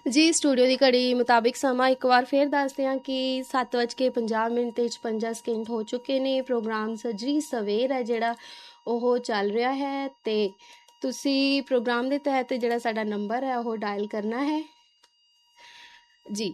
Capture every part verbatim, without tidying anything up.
ਜੀ ਸਟੂਡੀਓ ਦੀ ਘੜੀ ਮੁਤਾਬਿਕ ਸਮਾਂ ਇੱਕ ਵਾਰ ਫਿਰ ਦੱਸਦੇ ਹਾਂ ਕਿ ਸੱਤ ਵੱਜ ਕੇ ਪੰਜਾਹ ਮਿੰਟ ਤੇ ਛਪੰਜਾ ਸਕਿੰਟ ਹੋ ਚੁੱਕੇ ਨੇ। ਪ੍ਰੋਗਰਾਮ ਸੱਜਰੀ ਸਵੇਰ ਹੈ ਜਿਹੜਾ ਉਹ ਚੱਲ ਰਿਹਾ ਹੈ ਅਤੇ ਤੁਸੀਂ ਪ੍ਰੋਗਰਾਮ ਦੇ ਤਹਿਤ ਜਿਹੜਾ ਸਾਡਾ ਨੰਬਰ ਹੈ ਉਹ ਡਾਇਲ ਕਰਨਾ ਹੈ ਜੀ।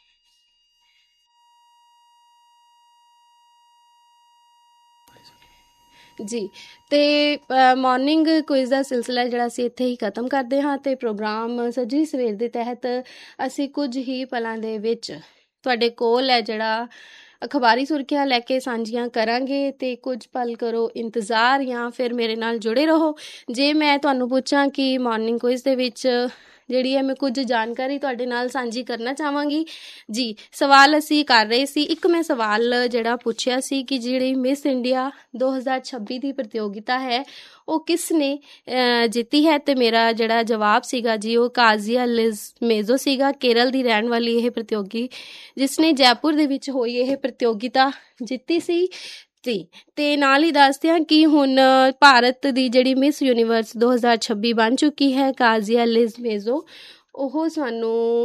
ਜੀ ਅਤੇ ਮੋਰਨਿੰਗ ਕੁਇਜ਼ ਦਾ ਸਿਲਸਿਲਾ ਜਿਹੜਾ ਅਸੀਂ ਇੱਥੇ ਹੀ ਖ਼ਤਮ ਕਰਦੇ ਹਾਂ ਅਤੇ ਪ੍ਰੋਗਰਾਮ ਸੱਜਰੀ ਸਵੇਰ ਦੇ ਤਹਿਤ ਅਸੀਂ ਕੁਝ ਹੀ ਪਲਾਂ ਦੇ ਵਿੱਚ ਤੁਹਾਡੇ ਕੋਲ ਹੈ ਜਿਹੜਾ ਅਖਬਾਰੀ ਸੁਰਖੀਆਂ ਲੈ ਕੇ ਸਾਂਝੀਆਂ ਕਰਾਂਗੇ ਅਤੇ ਕੁਝ ਪਲ ਕਰੋ ਇੰਤਜ਼ਾਰ ਜਾਂ ਫਿਰ ਮੇਰੇ ਨਾਲ ਜੁੜੇ ਰਹੋ। ਜੇ ਮੈਂ ਤੁਹਾਨੂੰ ਪੁੱਛਾਂ ਕਿ ਮੋਰਨਿੰਗ ਕੁਇਜ਼ ਦੇ ਵਿੱਚ ਜਿਹੜੀ ਹੈ ਮੈਂ ਕੁਝ ਜਾਣਕਾਰੀ ਤੁਹਾਡੇ ਨਾਲ ਸਾਂਝੀ ਕਰਨਾ ਚਾਹਾਂਗੀ ਜੀ। ਸਵਾਲ ਅਸੀਂ ਕਰ ਰਹੇ ਸੀ, ਇੱਕ ਮੈਂ ਸਵਾਲ ਜਿਹੜਾ ਪੁੱਛਿਆ ਸੀ ਕਿ ਜਿਹੜੀ ਮਿਸ ਇੰਡੀਆ ਦੋ ਹਜ਼ਾਰ ਛੱਬੀ ਦੀ ਪ੍ਰਤੀਯੋਗਤਾ ਹੈ ਉਹ ਕਿਸ ਨੇ ਜਿੱਤੀ ਹੈ ਅਤੇ ਮੇਰਾ ਜਿਹੜਾ ਜਵਾਬ ਸੀਗਾ ਜੀ ਉਹ ਕਾਜ਼ੀਆ ਲਿਜ਼ ਮੇਜ਼ੋ ਸੀਗਾ। ਕੇਰਲ ਦੀ ਰਹਿਣ ਵਾਲੀ ਇਹ ਪ੍ਰਤੀਯੋਗੀ ਜਿਸ ਨੇ ਜੈਪੁਰ ਦੇ ਵਿੱਚ ਹੋਈ ਇਹ ਪ੍ਰਤੀਯੋਗਤਾ ਜਿੱਤੀ ਸੀ। ਜੀ ਅਤੇ ਨਾਲ ਹੀ ਦੱਸਦੇ ਹਾਂ ਕਿ ਹੁਣ ਭਾਰਤ ਦੀ ਜਿਹੜੀ ਮਿਸ ਯੂਨੀਵਰਸ ਦੋ ਹਜ਼ਾਰ ਛੱਬੀ ਬਣ ਚੁੱਕੀ ਹੈ ਕਾਜ਼ੀਆ ਲਿਜ਼ ਮੇਜ਼ੋ। ਉਹ ਸਾਨੂੰ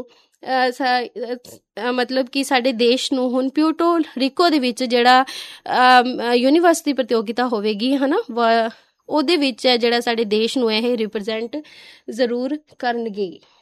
ਮਤਲਬ ਕਿ ਸਾਡੇ ਦੇਸ਼ ਨੂੰ ਹੁਣ ਪਿਊਟੋ ਰੀਕੋ ਦੇ ਵਿੱਚ ਜਿਹੜਾ ਯੂਨੀਵਰਸ ਦੀ ਪ੍ਰਤੀਯੋਗਤਾ ਹੋਵੇਗੀ ਹੈ ਨਾ ਵ ਉਹਦੇ ਵਿੱਚ ਹੈ ਜਿਹੜਾ ਸਾਡੇ ਦੇਸ਼ ਨੂੰ ਇਹ ਰਿਪ੍ਰਜੈਂਟ ਜ਼ਰੂਰ ਕਰਨਗੇ।